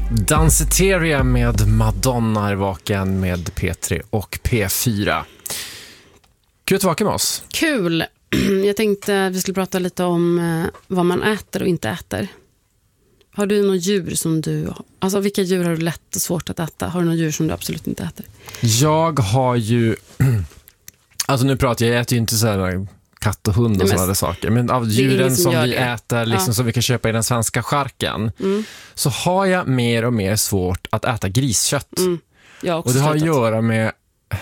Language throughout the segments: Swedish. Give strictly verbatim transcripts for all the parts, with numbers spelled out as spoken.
Danceteria med Madonna är vaken med P tre och P fyra. Kul att vaka med oss. Kul. Jag tänkte att vi skulle prata lite om vad man äter och inte äter. Har du några djur som du... Alltså vilka djur har du lätt och svårt att äta? Har du några djur som du absolut inte äter? Jag har ju... Alltså nu pratar jag, jag äter ju inte så här katt och hund och Nej, sådana saker. Men av djuren som, som vi det. äter, liksom ja. som vi kan köpa i den svenska charken, mm. så har jag mer och mer svårt att äta griskött. Mm. Jag och det har att göra med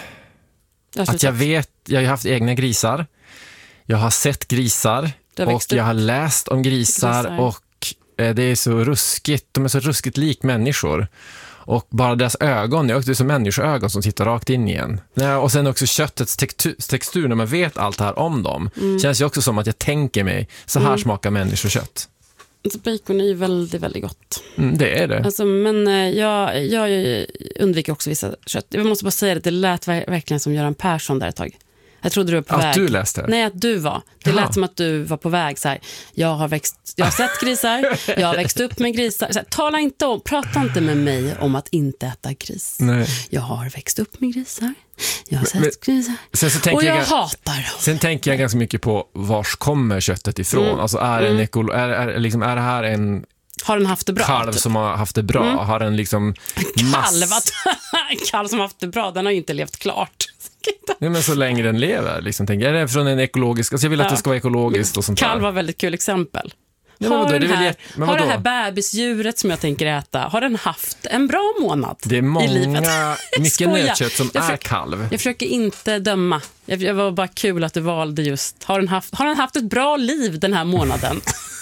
jag att jag vet, jag har haft egna grisar. Jag har sett grisar och upp. jag har läst om grisar, grisar. och det är så ruskigt, de är så ruskigt lik människor. Och bara deras ögon, det är som människoögon som sitter rakt in igen. Och sen också köttets textur, textur när man vet allt det här om dem. Mm. Känns ju också som att jag tänker mig, så här mm. smakar människokött. Alltså bacon är ju väldigt, väldigt gott. Mm, det är det. Alltså, men jag, jag undviker också vissa kött. Jag måste bara säga att det lät verkligen som Göran Persson där ett tag. Jag trodde du var på att väg. Att du läste? Nej, att du var. Det Jaha. lät som att du var på väg så här. Jag har växt, jag har sett grisar. Jag har växt upp med grisar. Så här, tala inte om, prata inte med mig om att inte äta gris. Nej. Jag har växt upp med grisar. Jag har sett men, grisar. Sen så och jag, jag hatar dem. Sen tänker jag ganska mycket på vars kommer köttet ifrån. Mm. Alltså är, en ekolo- är, är, liksom, är det här en... Har den haft det bra? Kalv typ? Som har haft det bra. Mm. Har den liksom... Mass... Kalv, kalv som har haft det bra, den har ju inte levt klart. Nej, men så länge den lever, liksom, tänker jag. Är det från en ekologisk... Alltså jag vill att ja. det ska vara ekologiskt och sånt där. Kalv var väldigt kul exempel. Ja, har det den här, jag... har det här bebisdjuret som jag tänker äta, har den haft en bra månad det är många, i livet? mycket nötkött som jag är försöker, kalv. Jag försöker inte döma. Jag, jag var bara kul att du valde just... Har den haft, har den haft ett bra liv den här månaden?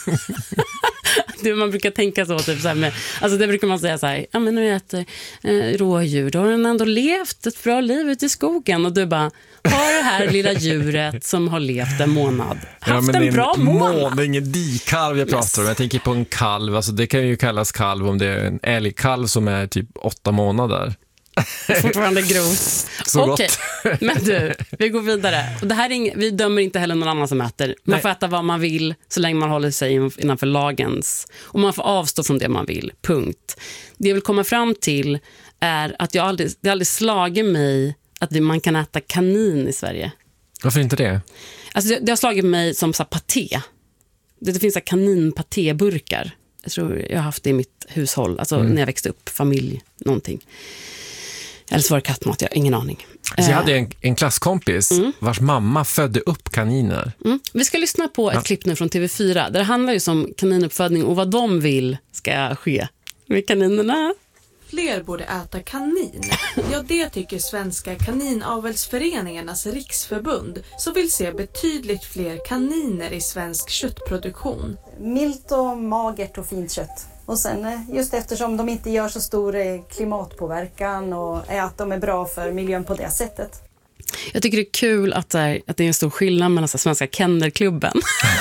Det man brukar tänka så, typ så här med, alltså det brukar man säga så här, ja men när du äter eh, rådjur, då har den ändå levt ett bra liv ute i skogen, och du bara, har det här lilla djuret som har levt en månad haft ja, en bra en månad? Må, det är ingen dikalv jag pratar yes. om, jag tänker på en kalv, alltså det kan ju kallas kalv om det är en älgkalv som är typ åtta månader. Fortfarande grovt. Okej, okay. Men du, vi går vidare. Och det här är ing- vi dömer inte heller någon annan som äter. Man Nej. får äta vad man vill så länge man håller sig innanför lagens. Och man får avstå från det man vill, punkt. Det jag vill komma fram till är att jag aldrig, det aldrig slagit mig att man kan äta kanin i Sverige. Varför inte det? Alltså det, det har slagit mig som så här paté. Det, det finns så här kaninpatéburkar. Jag tror jag har haft det i mitt hushåll. Alltså mm. när jag växte upp, familj, någonting. Eller så var det kattmat, jag har ingen aning. Så jag hade en, en klasskompis mm. vars mamma födde upp kaniner. Mm. Vi ska lyssna på ett ja. klipp nu från T V fyra. Där det handlar ju om kaninuppfödning och vad de vill ska ske med kaninerna. Fler borde äta kanin. Ja, det tycker Svenska kaninavelsföreningarnas riksförbund, som vill se betydligt fler kaniner i svensk köttproduktion. Milt och magert och fint kött. Och sen just eftersom de inte gör så stor klimatpåverkan och är att de är bra för miljön på det sättet. Jag tycker det är kul att det är, att det är en stor skillnad mellan så Svenska kennelklubben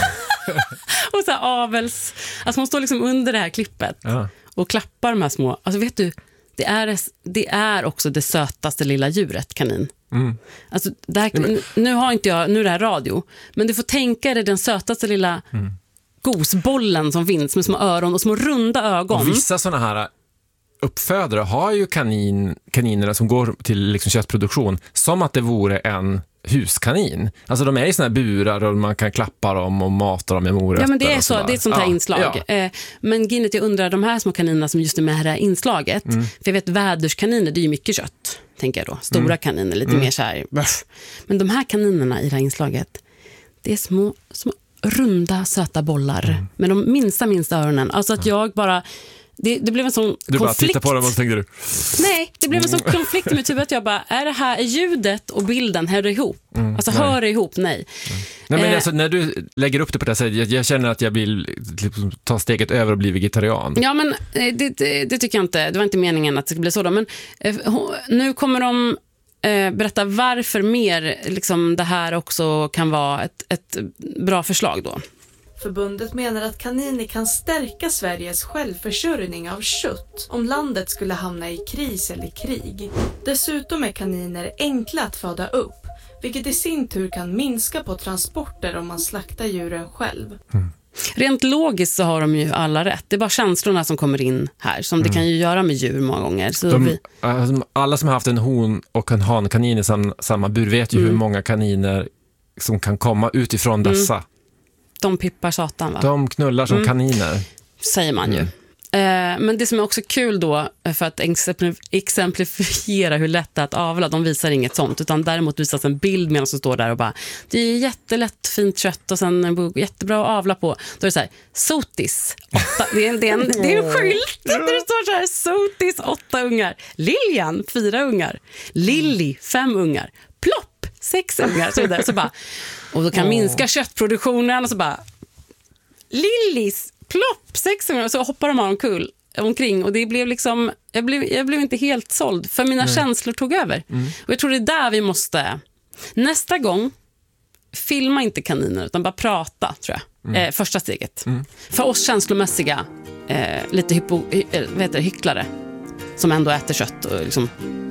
och så avels. Alltså man står liksom under det här klippet ja. och klappar de här små. Alltså vet du, det är, det är också det sötaste lilla djuret, kanin. Mm. Alltså, det här, men... nu har inte jag, nu är det här radio, men du får tänka dig den sötaste lilla... Mm. gosbollen som finns med små öron och små runda ögon. Och vissa sådana här uppfödare har ju kanin, kaninerna som går till liksom köttproduktion som att det vore en huskanin. Alltså de är i såna här burar och man kan klappa dem och mata dem med morötter. Ja, men det är så, det är ett sånt här ja, inslag. Ja. Eh, men Ginnet, jag undrar, de här små kaninerna som just är med det här inslaget, mm. för jag vet väderskaniner, det är ju mycket kött, tänker jag då. Stora mm. kaniner, lite mm. mer så här. Men de här kaninerna i det här inslaget, det är små, små runda, söta bollar mm. med de minsta, minsta öronen. Alltså att jag bara... Det, det blev en sån du konflikt. Du bara tittar på dem och så tänkte du... Nej, det blev en sån konflikt i mitt huvud att jag bara, är det här, är ljudet och bilden hör ihop? Mm, alltså nej. hör ihop, nej. Mm. Nej, men eh, alltså, när du lägger upp det på det sättet, jag, jag känner att jag vill liksom, ta steget över och bli vegetarian. Ja, men det, det, det tycker jag inte. Det var inte meningen att det skulle bli så då. Men eh, nu kommer de eh, berätta varför mer liksom, det här också kan vara ett, ett bra förslag då. Förbundet menar att kaniner kan stärka Sveriges självförsörjning av kött om landet skulle hamna i kris eller krig. Dessutom är kaniner enkla att föda upp, vilket i sin tur kan minska på transporter om man slaktar djuren själv. Mm. Rent logiskt så har de ju alla rätt. Det är bara känslorna som kommer in här, som mm. det kan ju göra med djur många gånger. Så de, vi... Alla som har haft en hon och en hankanin i sam, samma bur vet ju mm. hur många kaniner som kan komma utifrån dessa. Mm. De pippar satan, va? De knullar som mm. kaniner. Säger man ju. Mm. Men det som är också kul då, för att exemplifiera hur lätt det är att avla, de visar inget sånt, utan däremot visas en bild med någon som står där och bara, det är jättelätt fint kött och sen jättebra att avla på. Då är det så här, sotis, åtta, det är en, det är en, det är en skylt där det står så här, sotis, åtta ungar, Lilian, fyra ungar, Lilly, fem ungar, plopp, sex ungar, så vidare. Så bara, och då kan minska köttproduktionen och så bara, Lillys, plopp, sex ungar, och så hoppar de omkull, omkring och det blev liksom, jag blev, jag blev inte helt såld, för mina mm. känslor tog över. Mm. Och jag tror det är där vi måste, nästa gång, filma inte kaniner utan bara prata, tror jag. Mm. Eh, första steget. Mm. För oss känslomässiga, eh, lite hypo, hy, vad heter det, hycklare, som ändå äter kött och liksom